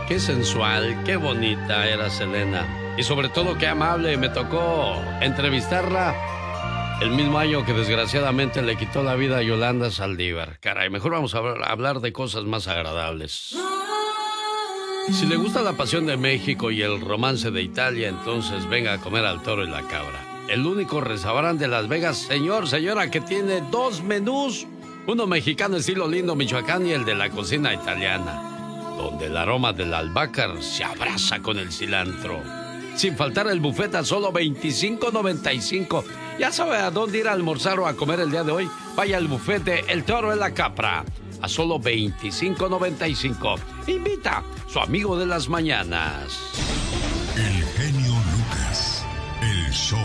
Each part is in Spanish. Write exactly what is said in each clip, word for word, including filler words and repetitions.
Qué sensual, qué bonita era Selena. Y sobre todo qué amable. Me tocó entrevistarla el mismo año que desgraciadamente le quitó la vida a Yolanda Saldívar. Caray, mejor vamos a hablar de cosas más agradables. Si le gusta la pasión de México y el romance de Italia, entonces venga a comer al Toro y la Cabra. El único restaurante de Las Vegas, señor, señora, que tiene dos menús. Uno mexicano estilo Lindo, Michoacán, y el de la cocina italiana, donde el aroma del albahaca se abraza con el cilantro. Sin faltar el buffet a solo veinticinco noventa y cinco. Ya sabe a dónde ir a almorzar o a comer el día de hoy. Vaya al buffet de El Toro y la Cabra a solo veinticinco noventa y cinco. Invita a su amigo de las mañanas. El genio Lucas, el show.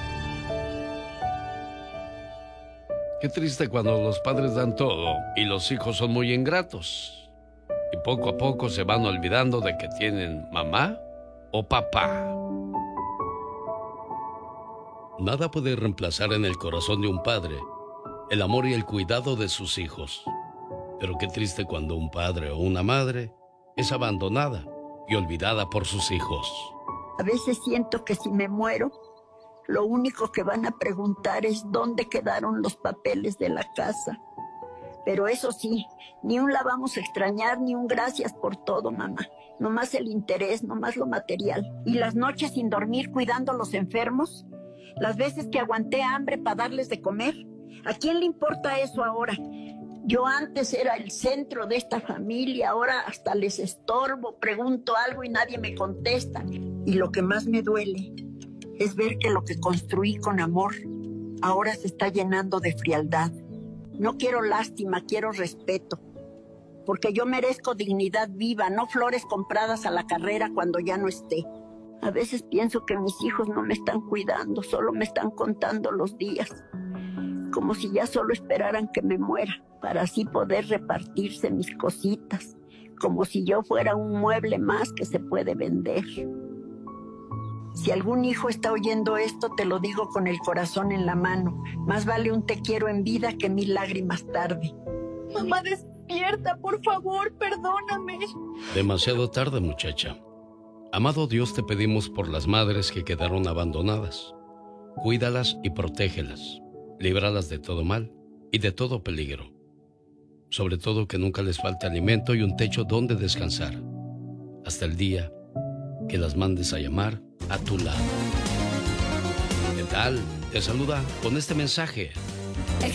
Qué triste cuando los padres dan todo y los hijos son muy ingratos. Y poco a poco se van olvidando de que tienen mamá o papá. Nada puede reemplazar en el corazón de un padre el amor y el cuidado de sus hijos. Pero qué triste cuando un padre o una madre es abandonada y olvidada por sus hijos. A veces siento que si me muero, lo único que van a preguntar es dónde quedaron los papeles de la casa. Pero eso sí, ni un la vamos a extrañar, ni un gracias por todo, mamá. Nomás el interés, nomás lo material. Y las noches sin dormir cuidando a los enfermos, las veces que aguanté hambre para darles de comer. ¿A quién le importa eso ahora? Yo antes era el centro de esta familia, ahora hasta les estorbo, pregunto algo y nadie me contesta. Y lo que más me duele es ver que lo que construí con amor ahora se está llenando de frialdad. No quiero lástima, quiero respeto, porque yo merezco dignidad viva, no flores compradas a la carrera cuando ya no esté. A veces pienso que mis hijos no me están cuidando, solo me están contando los días, como si ya solo esperaran que me muera, para así poder repartirse mis cositas, como si yo fuera un mueble más que se puede vender. Si algún hijo está oyendo esto, te lo digo con el corazón en la mano. Más vale un te quiero en vida que mil lágrimas tarde. Mamá, despierta, por favor, perdóname. Demasiado tarde, muchacha. Amado Dios, te pedimos por las madres que quedaron abandonadas. Cuídalas y protégelas. Líbralas de todo mal y de todo peligro. Sobre todo que nunca les falte alimento y un techo donde descansar. Hasta el día que las mandes a llamar a tu lado. ¿Qué tal? Te saluda con este mensaje